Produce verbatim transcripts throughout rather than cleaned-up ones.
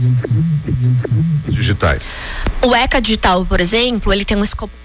digitais. O ECA Digital, por exemplo, ele tem um escopo.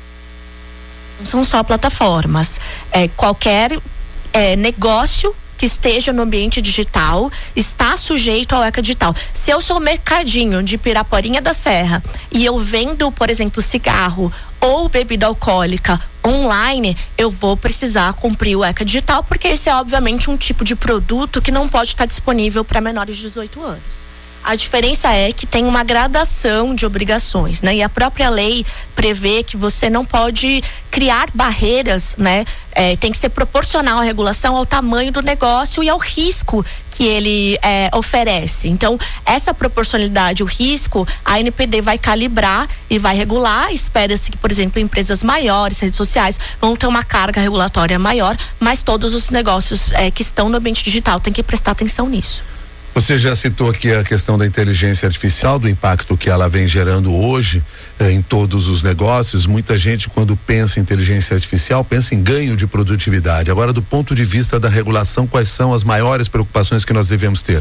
Não são só plataformas. É, qualquer é, negócio que esteja no ambiente digital está sujeito ao ECA Digital. Se eu sou mercadinho de Piraporinha da Serra e eu vendo, por exemplo, cigarro ou bebida alcoólica online, eu vou precisar cumprir o ECA Digital, porque esse é obviamente um tipo de produto que não pode estar disponível para menores de dezoito anos. A diferença é que tem uma gradação de obrigações, né? E a própria lei prevê que você não pode criar barreiras, né? É, tem que ser proporcional à regulação ao tamanho do negócio e ao risco que ele é, oferece. Então, essa proporcionalidade, o risco, a N P D vai calibrar e vai regular. Espera-se que, por exemplo, empresas maiores, redes sociais, vão ter uma carga regulatória maior, mas todos os negócios é, que estão no ambiente digital têm que prestar atenção nisso. Você já citou aqui a questão da inteligência artificial, do impacto que ela vem gerando hoje eh, em todos os negócios. Muita gente, quando pensa em inteligência artificial, pensa em ganho de produtividade. Agora, do ponto de vista da regulação, quais são as maiores preocupações que nós devemos ter?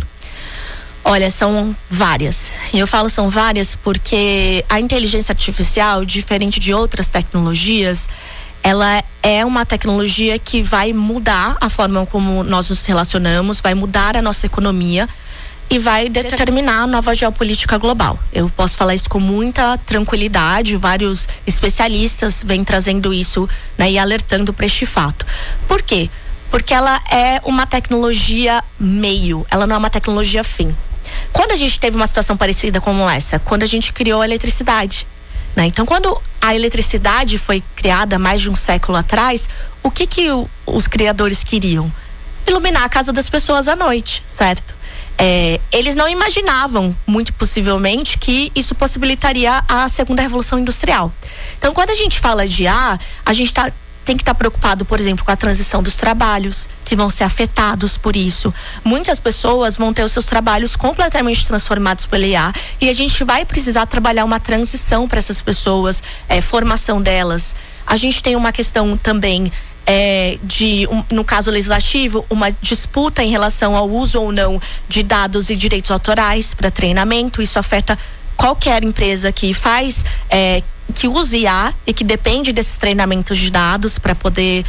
Olha, são várias. E eu falo são várias porque a inteligência artificial, diferente de outras tecnologias, ela é uma tecnologia que vai mudar a forma como nós nos relacionamos, vai mudar a nossa economia e vai determinar a nova geopolítica global. Eu posso falar isso com muita tranquilidade, vários especialistas vêm trazendo isso, né, e alertando para este fato. Por quê? Porque ela é uma tecnologia meio, ela não é uma tecnologia fim. Quando a gente teve uma situação parecida como essa, quando a gente criou a eletricidade, né? Então, quando a eletricidade foi criada mais de um século atrás, o que que o, os criadores queriam? Iluminar a casa das pessoas à noite, certo? É, eles não imaginavam, muito possivelmente, que isso possibilitaria a segunda revolução industrial. Então, quando a gente fala de I A, a gente tá, tem que estar tá preocupado, por exemplo, com a transição dos trabalhos, que vão ser afetados por isso. Muitas pessoas vão ter os seus trabalhos completamente transformados pela I A e a gente vai precisar trabalhar uma transição para essas pessoas, é, formação delas. A gente tem uma questão também É, de, um, no caso legislativo, uma disputa em relação ao uso ou não de dados e direitos autorais para treinamento. Isso afeta qualquer empresa que faz, é, que use I A e que depende desses treinamentos de dados para poder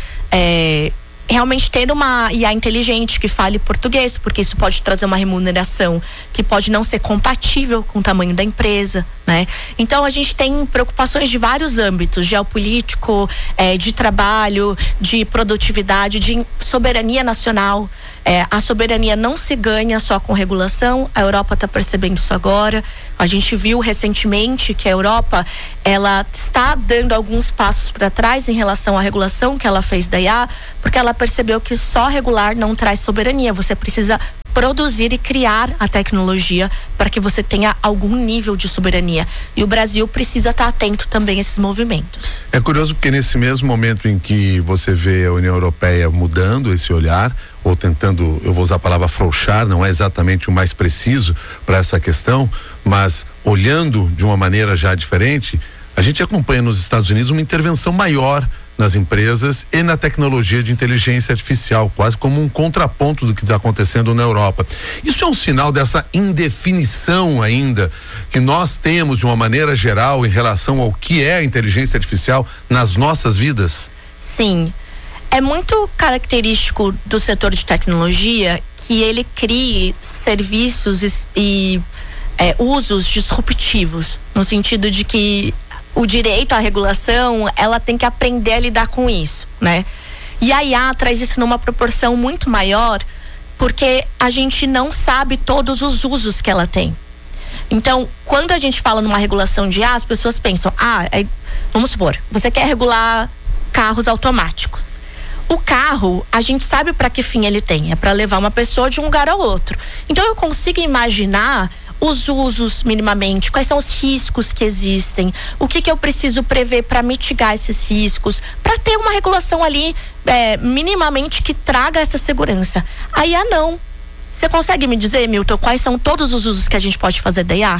é, realmente ter uma I A inteligente que fale português, porque isso pode trazer uma remuneração que pode não ser compatível com o tamanho da empresa, né? Então a gente tem preocupações de vários âmbitos, geopolítico, é, de trabalho, de produtividade, de soberania nacional. É, a soberania não se ganha só com regulação, a Europa está percebendo isso agora. A gente viu recentemente que a Europa, ela está dando alguns passos para trás em relação à regulação que ela fez da I A, porque ela percebeu que só regular não traz soberania. Você precisa produzir e criar a tecnologia para que você tenha algum nível de soberania. E o Brasil precisa estar atento também a esses movimentos. É curioso porque nesse mesmo momento em que você vê a União Europeia mudando esse olhar, ou tentando, eu vou usar a palavra afrouxar, não é exatamente o mais preciso para essa questão, mas olhando de uma maneira já diferente, a gente acompanha nos Estados Unidos uma intervenção maior nas empresas e na tecnologia de inteligência artificial, quase como um contraponto do que está acontecendo na Europa. Isso é um sinal dessa indefinição ainda que nós temos de uma maneira geral em relação ao que é a inteligência artificial nas nossas vidas? Sim, é muito característico do setor de tecnologia que ele crie serviços e, e é, usos disruptivos, no sentido de que o direito à regulação, ela tem que aprender a lidar com isso, né? E a I A traz isso numa proporção muito maior, porque a gente não sabe todos os usos que ela tem. Então, quando a gente fala numa regulação de I A, as pessoas pensam, ah, é, vamos supor, você quer regular carros automáticos. O carro, a gente sabe para que fim ele tem, é para levar uma pessoa de um lugar ao outro. Então, eu consigo imaginar os usos minimamente, quais são os riscos que existem, o que que eu preciso prever para mitigar esses riscos, para ter uma regulação ali é, minimamente que traga essa segurança. A I A não. Você consegue me dizer, Milton, quais são todos os usos que a gente pode fazer da I A?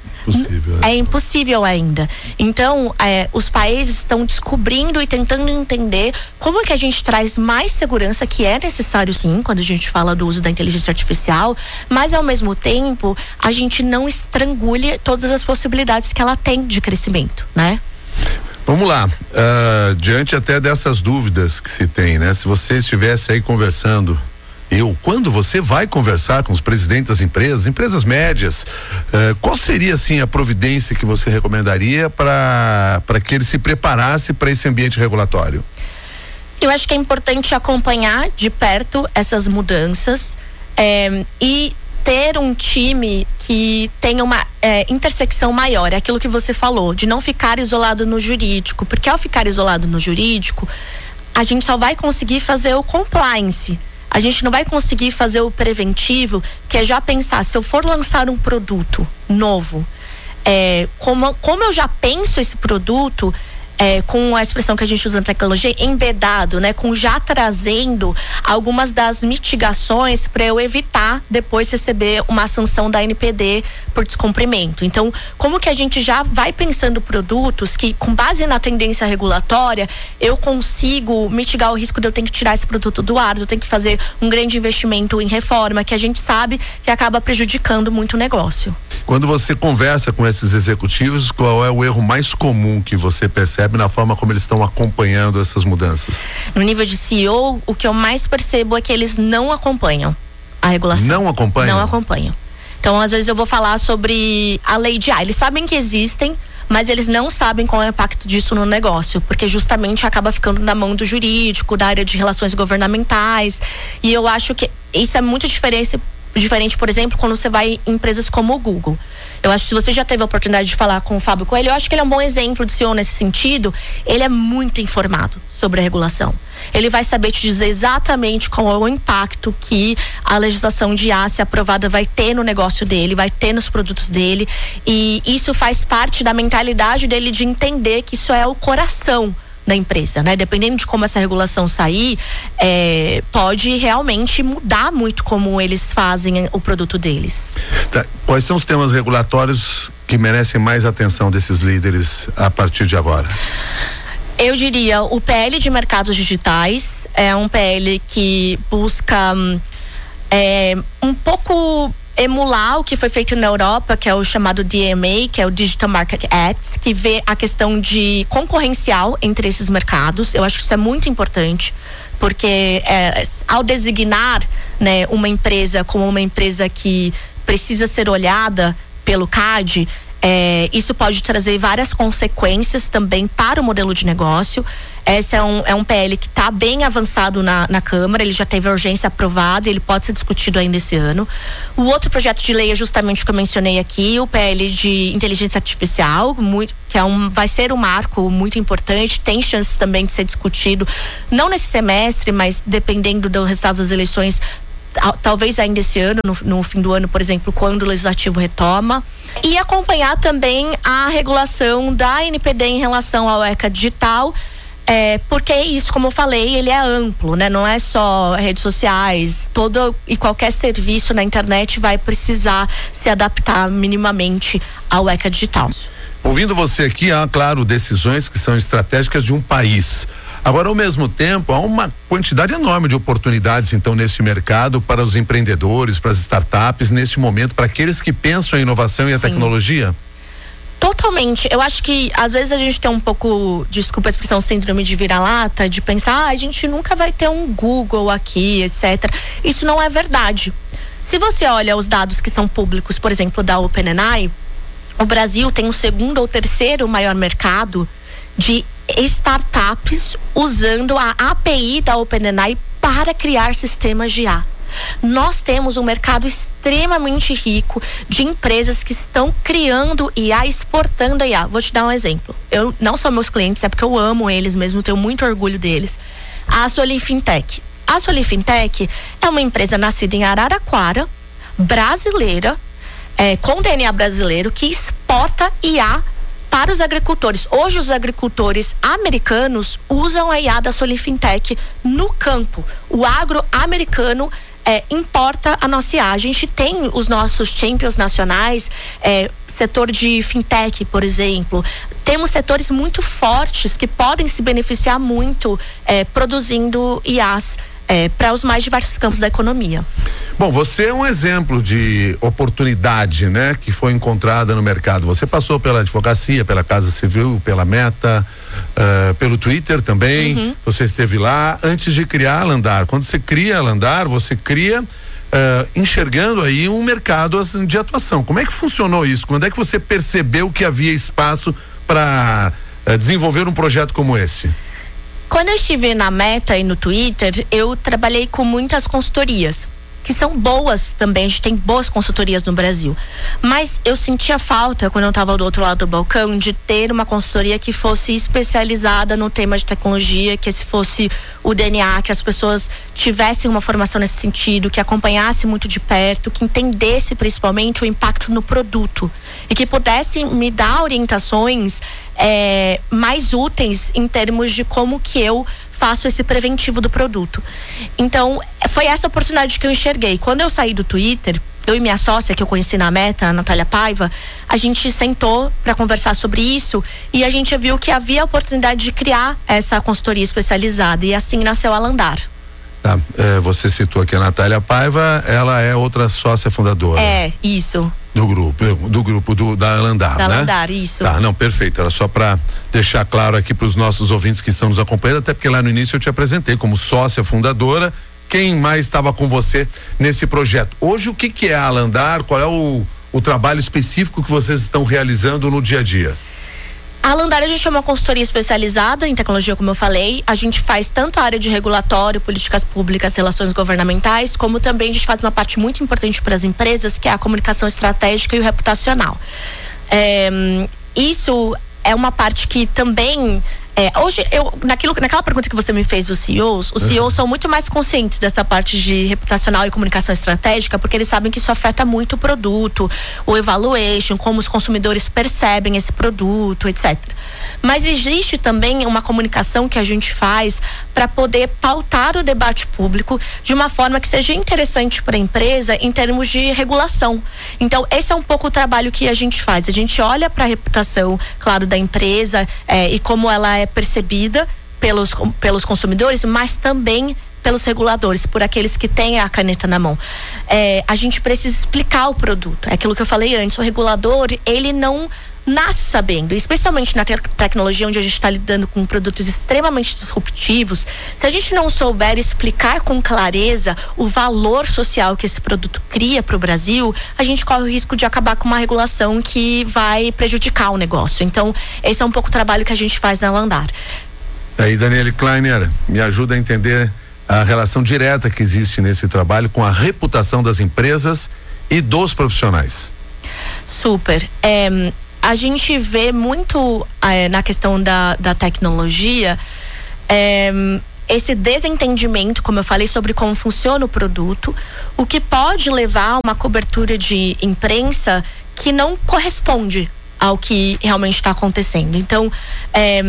Possível, é. é impossível ainda. Então, é, os países estão descobrindo e tentando entender como é que a gente traz mais segurança, que é necessário sim, quando a gente fala do uso da inteligência artificial, mas ao mesmo tempo, a gente não estrangule todas as possibilidades que ela tem de crescimento, né? Vamos lá, uh, diante até dessas dúvidas que se tem, né? Se você estivesse aí conversando, eu, quando você vai conversar com os presidentes das empresas, empresas médias, uh, qual seria assim a providência que você recomendaria para para que ele se preparasse para esse ambiente regulatório? Eu acho que é importante acompanhar de perto essas mudanças é, e ter um time que tenha uma é, intersecção maior, é aquilo que você falou, de não ficar isolado no jurídico, porque ao ficar isolado no jurídico, a gente só vai conseguir fazer o compliance. A gente não vai conseguir fazer o preventivo, que é já pensar, se eu for lançar um produto novo, é, como, como eu já penso esse produto, é, com a expressão que a gente usa na tecnologia, embedado, né? Com já trazendo algumas das mitigações para eu evitar depois receber uma sanção da A N P D por descumprimento. Então, como que a gente já vai pensando produtos que, com base na tendência regulatória, eu consigo mitigar o risco de eu ter que tirar esse produto do ar, de eu ter que fazer um grande investimento em reforma, que a gente sabe que acaba prejudicando muito o negócio. Quando você conversa com esses executivos, qual é o erro mais comum que você percebe na forma como eles estão acompanhando essas mudanças? No nível de C E O, o que eu mais percebo é que eles não acompanham a regulação. Não acompanham? Não acompanham. Então, às vezes eu vou falar sobre a lei de A. Eles sabem que existem, mas eles não sabem qual é o impacto disso no negócio, porque justamente acaba ficando na mão do jurídico, da área de relações governamentais, e eu acho que isso é muito diferente Diferente, por exemplo, quando você vai em empresas como o Google. Eu acho que se você já teve a oportunidade de falar com o Fábio Coelho, eu acho que ele é um bom exemplo de C E O nesse sentido. Ele é muito informado sobre a regulação. Ele vai saber te dizer exatamente qual é o impacto que a legislação de I A, se aprovada, vai ter no negócio dele, vai ter nos produtos dele. E isso faz parte da mentalidade dele de entender que isso é o coração da empresa, né? Dependendo de como essa regulação sair, é, pode realmente mudar muito como eles fazem o produto deles. Tá. Quais são os temas regulatórios que merecem mais atenção desses líderes a partir de agora? Eu diria o P L de mercados digitais, é um P L que busca é, um pouco emular o que foi feito na Europa, que é o chamado D M A, que é o Digital Market Act, que vê a questão de concorrencial entre esses mercados. Eu acho que isso é muito importante, porque é, ao designar, né, uma empresa como uma empresa que precisa ser olhada pelo C A D, É, isso pode trazer várias consequências também para o modelo de negócio. Esse é um, é um P L que está bem avançado na, na Câmara, ele já teve a urgência aprovada e ele pode ser discutido ainda esse ano. O outro projeto de lei é justamente o que eu mencionei aqui, o P L de inteligência artificial, muito, que é um, vai ser um marco muito importante, tem chances também de ser discutido, não nesse semestre, mas dependendo do resultado das eleições, talvez ainda esse ano, no, no fim do ano, por exemplo, quando o legislativo retoma, e acompanhar também a regulação da A N P D em relação ao ECA digital, é, porque isso, como eu falei, ele é amplo, né? Não é só redes sociais, todo e qualquer serviço na internet vai precisar se adaptar minimamente ao ECA digital. Ouvindo você aqui, há, claro, decisões que são estratégicas de um país. Agora, ao mesmo tempo, há uma quantidade enorme de oportunidades, então, nesse mercado para os empreendedores, para as startups, nesse momento, para aqueles que pensam em inovação e a Sim. tecnologia? Totalmente. Eu acho que, às vezes, a gente tem um pouco, desculpa a expressão, síndrome de vira-lata, de pensar, ah, a gente nunca vai ter um Google aqui, etcétera. Isso não é verdade. Se você olha os dados que são públicos, por exemplo, da OpenAI, o Brasil tem o segundo ou terceiro maior mercado de startups usando a A P I da OpenAI para criar sistemas de I A. Nós temos um mercado extremamente rico de empresas que estão criando I A, exportando a I A. Vou te dar um exemplo. Eu não são meus clientes, é porque eu amo eles mesmo, tenho muito orgulho deles. A Solifintech. A Solifintech é uma empresa nascida em Araraquara, brasileira, é, com D N A brasileiro, que exporta I A para os agricultores. Hoje os agricultores americanos usam a I A da Solifintech no campo. O agro americano é, importa a nossa I A. A gente tem os nossos champions nacionais, é, setor de fintech, por exemplo. Temos setores muito fortes que podem se beneficiar muito é, produzindo I As é, para os mais diversos campos da economia. Bom, você é um exemplo de oportunidade, né, que foi encontrada no mercado. Você passou pela advocacia, pela Casa Civil, pela Meta, uh, pelo Twitter também. Uhum. Você esteve lá antes de criar a Landar. Quando você cria a Landar, você cria uh, enxergando aí um mercado assim, de atuação. Como é que funcionou isso? Quando é que você percebeu que havia espaço para uh, desenvolver um projeto como esse? Quando eu estive na Meta e no Twitter, eu trabalhei com muitas consultorias, que são boas também, a gente tem boas consultorias no Brasil. Mas eu sentia falta, quando eu estava do outro lado do balcão, de ter uma consultoria que fosse especializada no tema de tecnologia, que esse fosse o D N A, que as pessoas tivessem uma formação nesse sentido, que acompanhasse muito de perto, que entendesse principalmente o impacto no produto e que pudesse me dar orientações é, mais úteis em termos de como que eu faço esse preventivo do produto. Então, foi essa oportunidade que eu enxerguei. Quando eu saí do Twitter, eu e minha sócia, que eu conheci na Meta, a Natália Paiva, a gente sentou para conversar sobre isso e a gente viu que havia a oportunidade de criar essa consultoria especializada e assim nasceu a Landar. Tá, é, você citou aqui a Natália Paiva, ela é outra sócia fundadora. É, isso. Do grupo, do grupo do, da Landar, da né? Da Landar, isso. Tá, não, perfeito, era só para deixar claro aqui para os nossos ouvintes que estão nos acompanhando, até porque lá no início eu te apresentei como sócia fundadora, quem mais estava com você nesse projeto. Hoje o que que é a Landar, qual é o, o trabalho específico que vocês estão realizando no dia a dia? A Landar, a gente é uma consultoria especializada em tecnologia, como eu falei. A gente faz tanto a área de regulatório, políticas públicas, relações governamentais, como também a gente faz uma parte muito importante para as empresas, que é a comunicação estratégica e o reputacional. É, isso é uma parte que também... É, hoje, eu, naquilo, naquela pergunta que você me fez dos C E Os, os C E Os são muito mais conscientes dessa parte de reputacional e comunicação estratégica, porque eles sabem que isso afeta muito o produto, o evaluation, como os consumidores percebem esse produto, etcétera. Mas existe também uma comunicação que a gente faz para poder pautar o debate público de uma forma que seja interessante para a empresa em termos de regulação. Então, esse é um pouco o trabalho que a gente faz. A gente olha para a reputação, claro, da empresa é, e como ela é percebida pelos, pelos consumidores, mas também pelos reguladores, por aqueles que têm a caneta na mão. É, a gente precisa explicar o produto. É aquilo que eu falei antes, o regulador, ele não nasce sabendo, especialmente na te- tecnologia onde a gente está lidando com produtos extremamente disruptivos. Se a gente não souber explicar com clareza o valor social que esse produto cria para o Brasil, a gente corre o risco de acabar com uma regulação que vai prejudicar o negócio. Então, esse é um pouco o trabalho que a gente faz na Landar. Aí, Daniele Kleiner, me ajuda a entender a relação direta que existe nesse trabalho com a reputação das empresas e dos profissionais. Super. É, a gente vê muito é, na questão da, da tecnologia é, esse desentendimento, como eu falei, sobre como funciona o produto, o que pode levar a uma cobertura de imprensa que não corresponde ao que realmente está acontecendo. Então, é,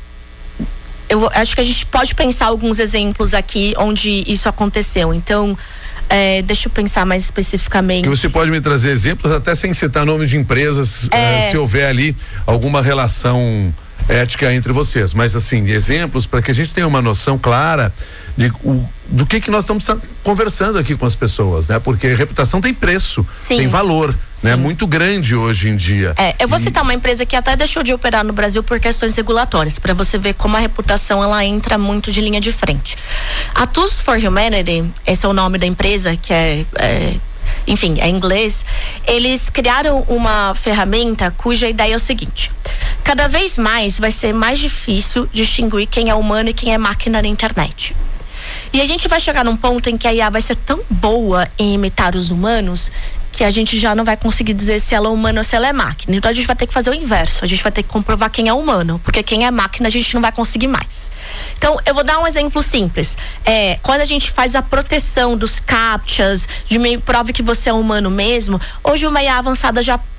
eu acho que a gente pode pensar alguns exemplos aqui onde isso aconteceu. Então, É, deixa eu pensar mais especificamente. Que você pode me trazer exemplos, até sem citar nomes de empresas, é... eh, se houver ali alguma relação ética entre vocês, mas assim, exemplos para que a gente tenha uma noção clara de o, do que que nós estamos conversando aqui com as pessoas, né? Porque reputação tem preço, Sim. tem valor, Sim. né? Muito grande hoje em dia. É, eu vou e... citar uma empresa que até deixou de operar no Brasil por questões regulatórias, para você ver como a reputação ela entra muito de linha de frente. A Tools for Humanity, esse é o nome da empresa, que é, é enfim, é em inglês. Eles criaram uma ferramenta cuja ideia é o seguinte: cada vez mais vai ser mais difícil distinguir quem é humano e quem é máquina na internet. E a gente vai chegar num ponto em que a I A vai ser tão boa em imitar os humanos que a gente já não vai conseguir dizer se ela é humana ou se ela é máquina. Então a gente vai ter que fazer o inverso, a gente vai ter que comprovar quem é humano, porque quem é máquina a gente não vai conseguir mais. Então eu vou dar um exemplo simples. É, quando a gente faz a proteção dos captchas, de meio prove que você é humano mesmo, hoje uma I A avançada já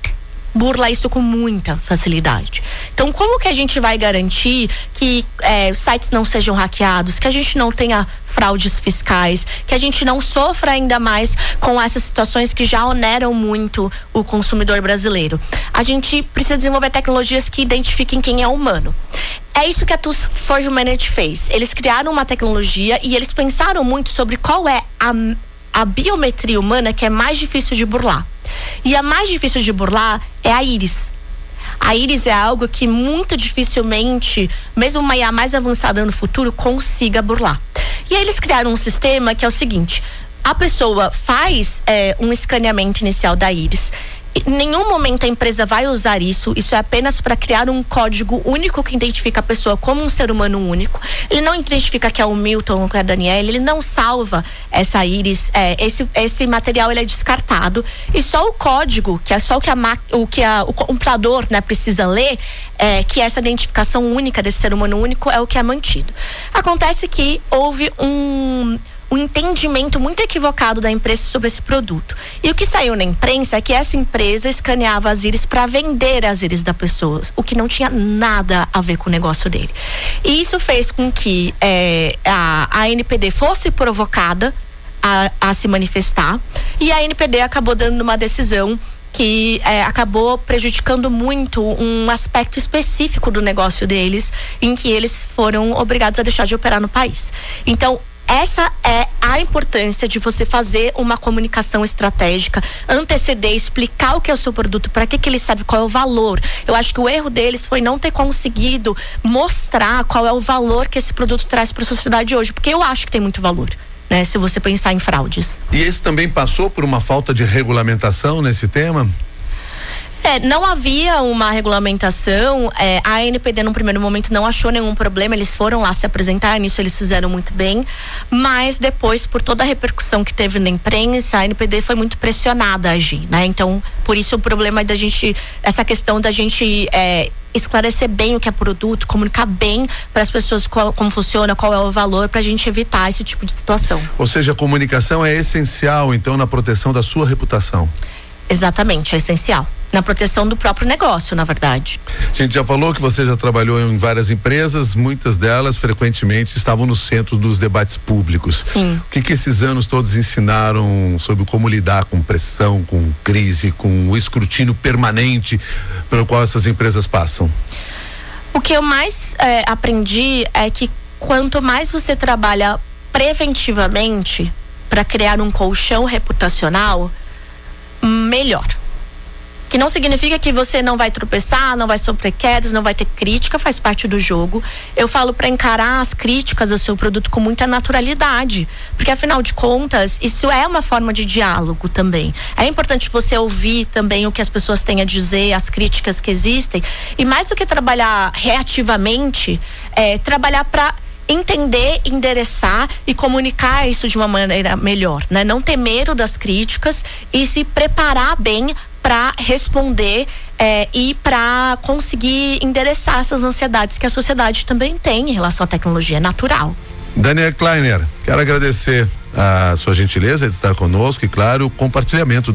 burla isso com muita facilidade. Então, como que a gente vai garantir que é, sites não sejam hackeados, que a gente não tenha fraudes fiscais, que a gente não sofra ainda mais com essas situações que já oneram muito o consumidor brasileiro? A gente precisa desenvolver tecnologias que identifiquem quem é humano. É isso que a Tools for Humanity fez. Eles criaram uma tecnologia e eles pensaram muito sobre qual é a, a biometria humana que é mais difícil de burlar. E a mais difícil de burlar é a íris. A íris é algo que muito dificilmente, mesmo uma I A mais avançada no futuro, consiga burlar. E aí eles criaram um sistema que é o seguinte: a pessoa faz é, um escaneamento inicial da íris. Em nenhum momento a empresa vai usar isso. Isso é apenas para criar um código único que identifica a pessoa como um ser humano único. Ele não identifica que é o Milton ou que é a Daniela. Ele não salva essa íris. É, esse, esse material ele é descartado. E só o código, que é só o que, a, o, que a, o computador, né, precisa ler, é, que essa identificação única desse ser humano único é o que é mantido. Acontece que houve um... um entendimento muito equivocado da empresa sobre esse produto. E o que saiu na imprensa é que essa empresa escaneava as íris para vender as íris da pessoa, o que não tinha nada a ver com o negócio dele. E isso fez com que é, a, a N P D fosse provocada a, a se manifestar, e a N P D acabou dando uma decisão que é, acabou prejudicando muito um aspecto específico do negócio deles, em que eles foram obrigados a deixar de operar no país. Então, essa é a importância de você fazer uma comunicação estratégica, anteceder, explicar o que é o seu produto, para que que ele serve, qual é o valor. Eu acho que o erro deles foi não ter conseguido mostrar qual é o valor que esse produto traz para a sociedade hoje, porque eu acho que tem muito valor, né, se você pensar em fraudes. E esse também passou por uma falta de regulamentação nesse tema? É, não havia uma regulamentação, é, a N P D no primeiro momento não achou nenhum problema, eles foram lá se apresentar, nisso eles fizeram muito bem, mas depois, por toda a repercussão que teve na imprensa, a N P D foi muito pressionada a agir, né? Então, por isso o problema da gente, essa questão da gente é, esclarecer bem o que é produto, comunicar bem para as pessoas qual, como funciona, qual é o valor, para a gente evitar esse tipo de situação. Ou seja, a comunicação é essencial, então, na proteção da sua reputação. Exatamente, é essencial. Na proteção do próprio negócio, na verdade. A gente já falou que você já trabalhou em várias empresas, muitas delas frequentemente estavam no centro dos debates públicos. Sim. O que que esses anos todos ensinaram sobre como lidar com pressão, com crise, com o escrutínio permanente pelo qual essas empresas passam? O que eu mais é, aprendi é que quanto mais você trabalha preventivamente para criar um colchão reputacional, melhor. Que não significa que você não vai tropeçar, não vai sofrer quedas, não vai ter crítica, faz parte do jogo. Eu falo para encarar as críticas ao seu produto com muita naturalidade, porque afinal de contas, isso é uma forma de diálogo também. É importante você ouvir também o que as pessoas têm a dizer, as críticas que existem, e mais do que trabalhar reativamente, é trabalhar para entender, endereçar e comunicar isso de uma maneira melhor, né? Não ter medo das críticas e se preparar bem para responder é, e para conseguir endereçar essas ansiedades que a sociedade também tem em relação à tecnologia, é natural. Daniela Kleiner, quero agradecer a sua gentileza de estar conosco e, claro, o compartilhamento